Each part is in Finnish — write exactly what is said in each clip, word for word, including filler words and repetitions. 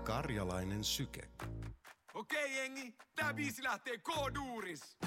Karjalainen syke. Okei jengi, tää biisi lähtee K-duuris.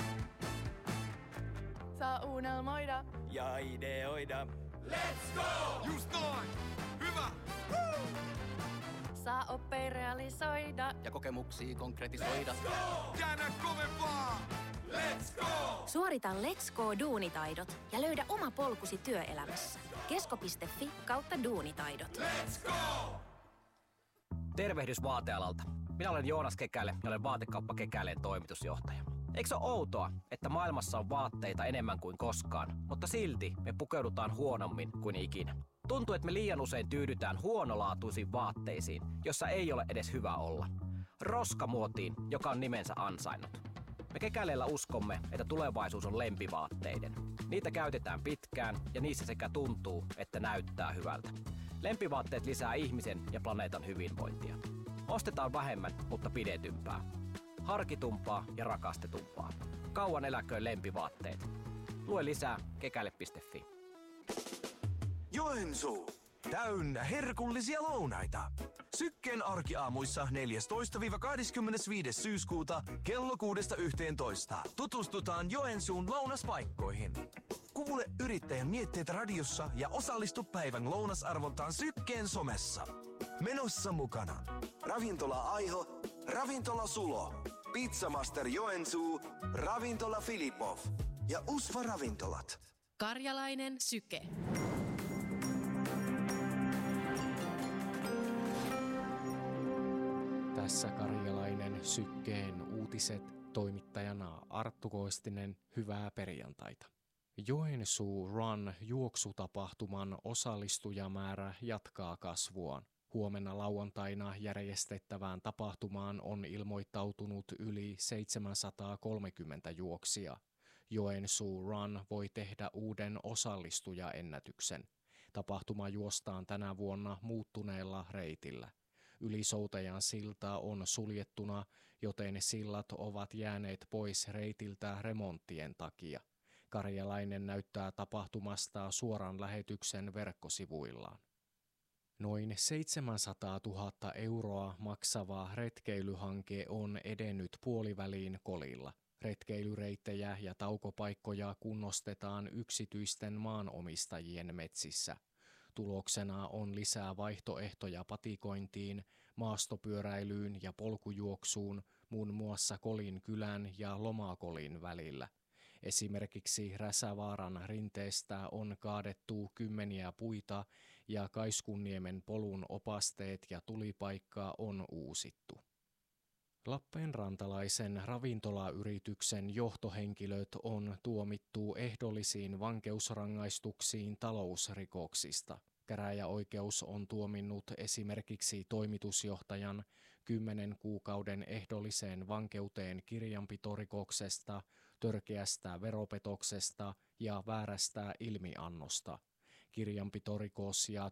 Saa unelmoida ja ideoida. Let's go! Just noin! Hyvä! Woo! saa oppia realisoida ja kokemuksia konkretisoida. Let's go! Käännä kovempaa! Let's go! Suorita Let's Go -duunitaidot ja löydä oma polkusi työelämässä. kesko piste fi kautta duunitaidot. Let's go! Tervehdys vaatealalta. Minä olen Joonas Kekäle ja olen Vaatekauppa Kekäleen toimitusjohtaja. Eikö se ole outoa, että maailmassa on vaatteita enemmän kuin koskaan, mutta silti me pukeudutaan huonommin kuin ikinä? Tuntuu, että me liian usein tyydytään huonolaatuisiin vaatteisiin, jossa ei ole edes hyvä olla. Roskamuotiin, joka on nimensä ansainnut. Me Kekäleellä uskomme, että tulevaisuus on lempivaatteiden. Niitä käytetään pitkään ja niissä sekä tuntuu että näyttää hyvältä. Lempivaatteet lisää ihmisen ja planeetan hyvinvointia. Ostetaan vähemmän, mutta pidetympää. Harkitumpaa ja rakastetumpaa. Kauan eläköön lempivaatteet. Lue lisää kekäle piste fi. Joensuu. Täynnä herkullisia lounaita. Sykkeen arkiaamuissa neljästoista kahdeskymmenesviides syyskuuta kello kuudesta yhteentoista. Tutustutaan Joensuun lounaspaikkoihin. Kuule yrittäjän mietteet radiossa ja osallistu päivän lounasarvontaan Sykkeen somessa. Menossa mukana Ravintola Aiho, Ravintola Sulo, Pizzamaster Joensuu, Ravintola Filipov ja Usva Ravintolat. Karjalainen syke. Tässä Karjalainen sykkeen uutiset, toimittajana Arttu Koistinen. Hyvää perjantaita. Joensuu Run juoksutapahtuman osallistujamäärä jatkaa kasvuaan. Huomenna lauantaina järjestettävään tapahtumaan on ilmoittautunut yli seitsemänsataakolmekymmentä juoksijaa. Joensuu Run voi tehdä uuden osallistujaennätyksen. Tapahtuma juostaan tänä vuonna muuttuneella reitillä. Ylisoutajan silta on suljettuna, joten sillat ovat jääneet pois reitiltä remonttien takia. Karjalainen näyttää tapahtumasta suoran lähetyksen verkkosivuillaan. Noin seitsemänsataatuhatta euroa maksava retkeilyhanke on edennyt puoliväliin kolilla. Retkeilyreittejä ja taukopaikkoja kunnostetaan yksityisten maanomistajien metsissä. Tuloksena on lisää vaihtoehtoja patikointiin, maastopyöräilyyn ja polkujuoksuun muun muassa Kolin kylän ja Lomakolin välillä. Esimerkiksi Räsävaaran rinteestä on kaadettu kymmeniä puita ja Kaiskunniemen polun opasteet ja tulipaikka on uusittu. Lappeenrantalaisen ravintolayrityksen johtohenkilöt on tuomittu ehdollisiin vankeusrangaistuksiin talousrikoksista. Käräjäoikeus on tuominnut esimerkiksi toimitusjohtajan kymmenen kuukauden ehdolliseen vankeuteen kirjanpitorikoksesta, törkeästä veropetoksesta ja väärästä ilmiannosta. Kirjanpitorikos ja